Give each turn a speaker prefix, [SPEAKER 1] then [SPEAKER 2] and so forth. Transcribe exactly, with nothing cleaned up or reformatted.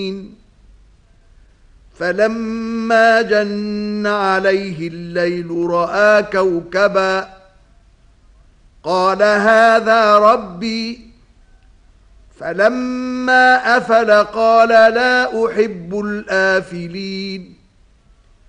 [SPEAKER 1] فلما جن عليه الليل رأى كوكبا قال هذا ربي فلما أفل قال لا أحب الآفلين